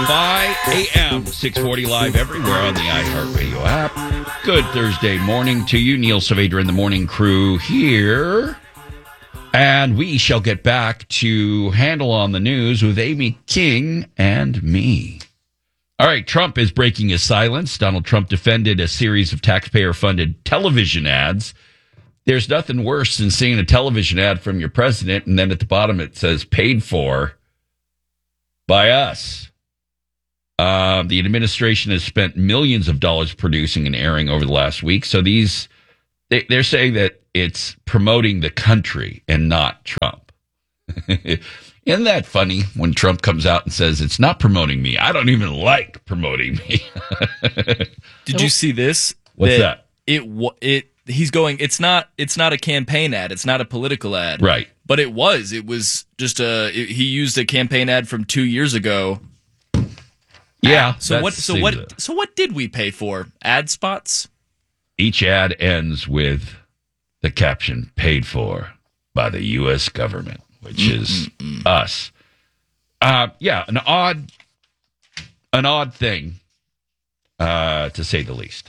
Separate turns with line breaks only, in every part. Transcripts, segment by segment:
by AM 640 live everywhere on the iHeartRadio app. Good Thursday morning to you. Neil Saavedra and the morning crew here. And we shall get back to Handle on the News with Amy King and me. All right, Trump is breaking his silence. Donald Trump defended a series of taxpayer-funded television ads. There's nothing worse than seeing a television ad from your president, and then at the bottom it says, paid for by us. The administration has spent millions of dollars producing and airing over the last week. So they're saying that it's promoting the country and not Trump. Isn't that funny when Trump comes out and says it's not promoting me? I don't even like promoting me.
Did you see this?
What's that?
He's going, it's not a campaign ad. It's not a political ad.
Right.
But it was just he used a campaign ad from 2 years ago.
Yeah.
So what did we pay for? Ad spots?
Each ad ends with the caption, paid for by the U.S. government, which is us. Yeah, an odd thing, to say the least.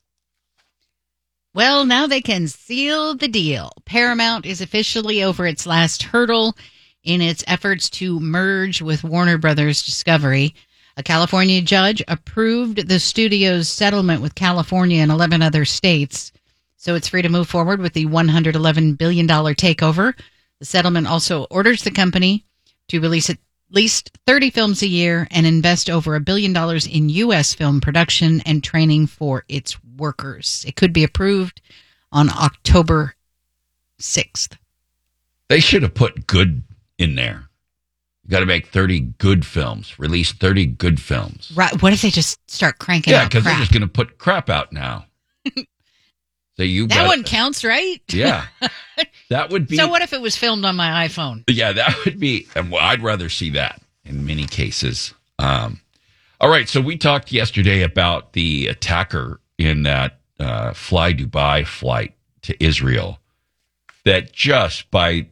Well, now they can seal the deal. Paramount is officially over its last hurdle in its efforts to merge with Warner Brothers Discovery. A California judge approved the studio's settlement with California and 11 other states, so it's free to move forward with the $111 billion takeover. The settlement also orders the company to release at least 30 films a year and invest over $1 billion in U.S. film production and training for its workers. It could be approved on October 6th.
They should have put good in there. You got to make 30 good films, release 30 good films.
Right. What if they just start cranking out crap?
Yeah, because they're just going to put crap out now. So
that one counts, right?
Yeah. That would be.
So what if it was filmed on my iPhone?
Yeah, that would be. And I'd rather see that in many cases. All right. So we talked yesterday about the attacker in that Fly Dubai flight to Israel that just by,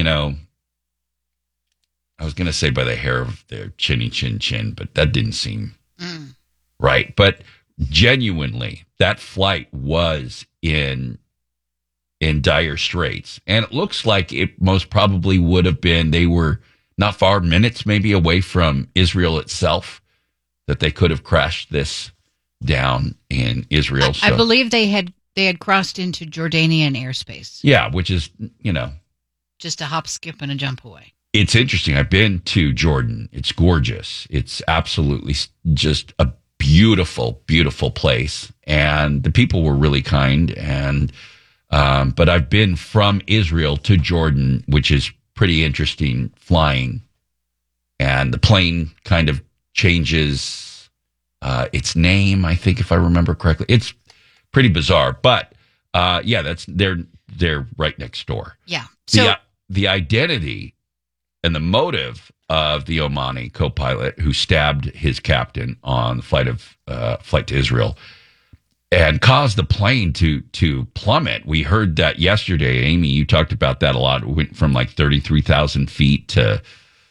I was going to say by the hair of their chinny chin, but that didn't seem right. But genuinely, that flight was in dire straits. And it looks like it most probably would have been, they were not far, minutes maybe away from Israel itself, that they could have crashed this down in Israel.
I believe they had crossed into Jordanian airspace.
Yeah, which is,
just a hop, skip, and a jump away.
It's interesting. I've been to Jordan. It's gorgeous. It's absolutely just a beautiful, beautiful place. And the people were really kind. And but I've been from Israel to Jordan, which is pretty interesting flying. And the plane kind of changes its name, I think, if I remember correctly. It's pretty bizarre. But yeah, they're right next door.
Yeah. So
the identity and the motive of the Omani co-pilot who stabbed his captain on the flight to Israel and caused the plane to plummet. We heard that yesterday. Amy, you talked about that a lot. It went from like 33,000 feet to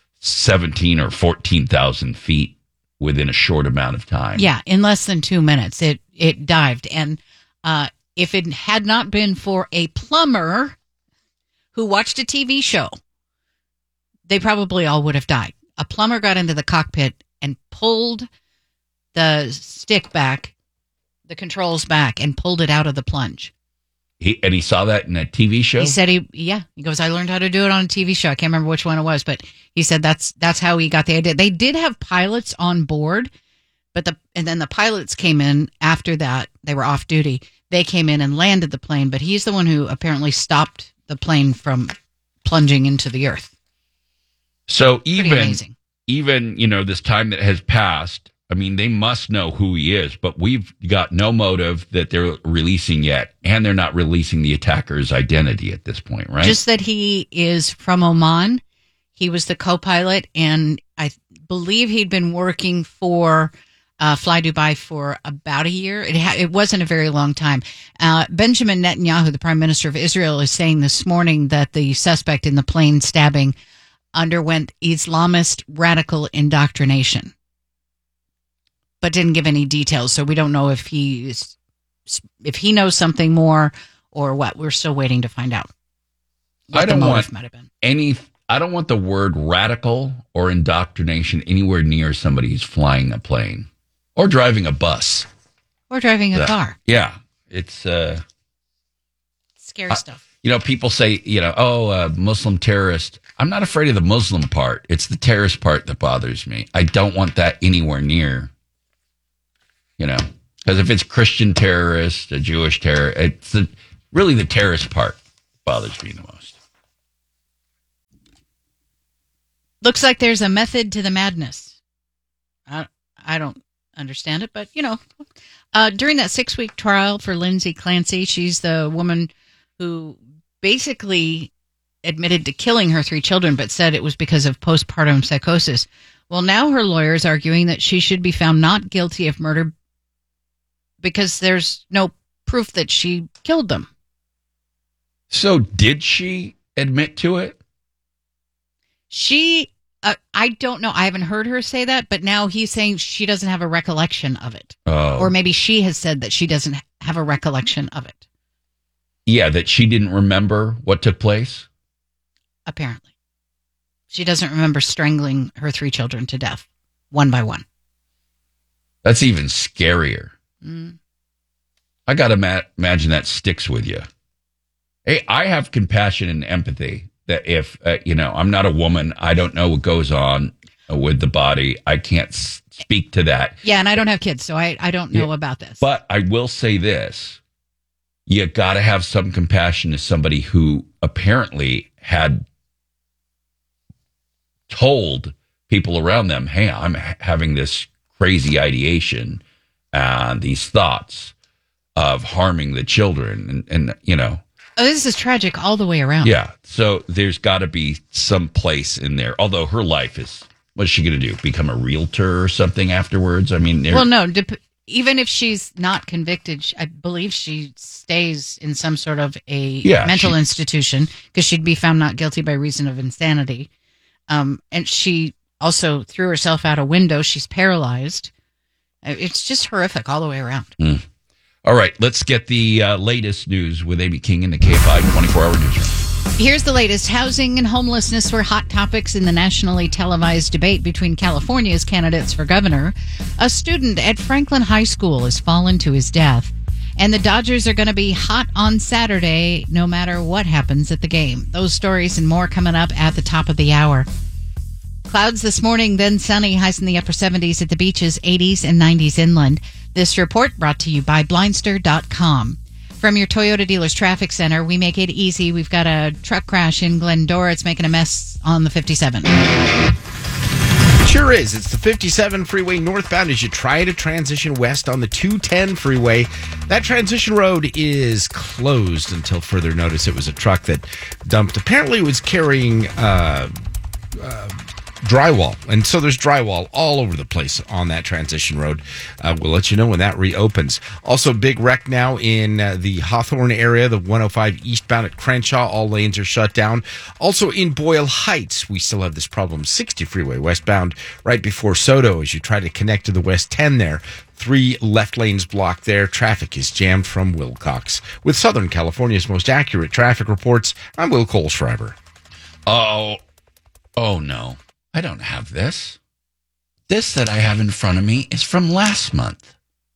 17 or 14,000 feet within a short amount of time.
Yeah, in less than 2 minutes, it dived. And if it had not been for a plumber who watched a TV show, they probably all would have died. A plumber got into the cockpit and pulled the stick back, the controls back, and pulled it out of the plunge.
He saw that in a TV show?
He said he goes, I learned how to do it on a TV show. I can't remember which one it was, but he said that's how he got the idea. They did have pilots on board, and then the pilots came in after that. They were off duty. They came in and landed the plane, but he's the one who apparently stopped the plane from plunging into the earth.
So
even
this time that has passed, I mean, they must know who he is, but we've got no motive that they're releasing yet, and they're not releasing the attacker's identity at this point, right?
Just that he is from Oman. He was the co-pilot, and I believe he'd been working for Fly Dubai for about a year. It wasn't a very long time. Benjamin Netanyahu, the prime minister of Israel, is saying this morning that the suspect in the plane stabbing underwent Islamist radical indoctrination. but didn't give any details. So we don't know if he knows something more or what. We're still waiting to find out.
I don't want the word radical or indoctrination anywhere near somebody who's flying a plane or driving a bus.
Or driving a car.
Yeah. It's
scary stuff.
People say, Muslim terrorist. I'm not afraid of the Muslim part. It's the terrorist part that bothers me. I don't want that anywhere near, because if it's Christian terrorist, a Jewish terrorist, it's really the terrorist part bothers me the most.
Looks like there's a method to the madness. I don't understand it, but, during that 6-week trial for Lindsay Clancy, she's the woman who basically admitted to killing her 3 children, but said it was because of postpartum psychosis. Well, now her lawyer is arguing that she should be found not guilty of murder because there's no proof that she killed them.
So did she admit to it?
I don't know. I haven't heard her say that, but now he's saying she doesn't have a recollection of it.
Oh.
Or maybe she has said that she doesn't have a recollection of it.
Yeah, that she didn't remember what took place?
Apparently. She doesn't remember strangling her 3 children to death, one by one.
That's even scarier. I got to imagine that sticks with you. Hey, I have compassion and empathy that if, I'm not a woman, I don't know what goes on with the body. I can't speak to that.
Yeah, and I don't have kids, so I don't know about this.
But I will say this. You got to have some compassion to somebody who apparently had told people around them, hey, I'm having this crazy ideation and these thoughts of harming the children. And
Oh, this is tragic all the way around.
Yeah. So there's got to be some place in there. Although her life is, what's she going to do? Become a realtor or something afterwards? I mean,
well, no. Even if she's not convicted, I believe she stays in some sort of a mental institution because she'd be found not guilty by reason of insanity. And she also threw herself out a window. She's paralyzed. It's just horrific all the way around.
All right, let's get the latest news with Amy King in the KFI 24-hour newsroom.
Here's the latest. Housing and homelessness were hot topics in the nationally televised debate between California's candidates for governor. A student at Franklin High School has fallen to his death. And the Dodgers are going to be hot on Saturday, no matter what happens at the game. Those stories and more coming up at the top of the hour. Clouds this morning, then sunny, highs in the upper 70s at the beaches, 80s and 90s inland. This report brought to you by Blindster.com. From your Toyota dealer's traffic center, we make it easy. We've got a truck crash in Glendora. It's making a mess on the 57.
Sure is. It's the 57 freeway northbound as you try to transition west on the 210 freeway. That transition road is closed until further notice. It was a truck that dumped. Apparently it was carrying drywall. And so there's drywall all over the place on that transition road. We'll let you know when that reopens. Also, big wreck now in the Hawthorne area, the 105 eastbound at Crenshaw. All lanes are shut down. Also in Boyle Heights, we still have this problem. 60 freeway westbound right before Soto as you try to connect to the West 10 there. 3 left lanes blocked there. Traffic is jammed from Wilcox. With Southern California's most accurate traffic reports, I'm Will Kohlschreiber.
Oh no. I don't have this. This that I have in front of me is from last month.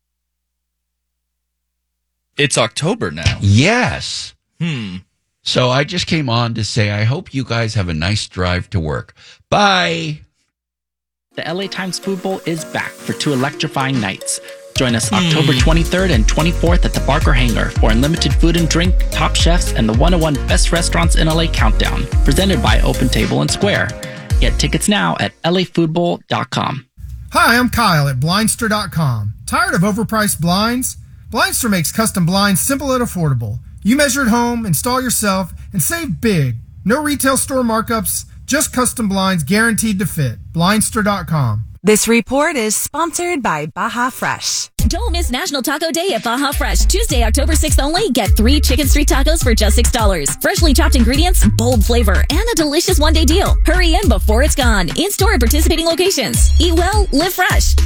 It's October now.
Yes. So I just came on to say, I hope you guys have a nice drive to work. Bye.
The LA Times Food Bowl is back for 2 electrifying nights. Join us October 23rd and 24th at the Barker Hangar for unlimited food and drink, top chefs, and the 101 best restaurants in LA countdown, presented by Open Table and Square. Get tickets now at lafoodbowl.com.
Hi, I'm Kyle at Blindster.com. Tired of overpriced blinds? Blindster makes custom blinds simple and affordable. You measure at home, install yourself, and save big. No retail store markups, just custom blinds guaranteed to fit. Blindster.com.
This report is sponsored by Baja Fresh.
Don't miss National Taco Day at Baja Fresh. Tuesday, October 6th only. Get 3 chicken street tacos for just $6. Freshly chopped ingredients, bold flavor, and a delicious one-day deal. Hurry in before it's gone. In-store at participating locations. Eat well, live fresh.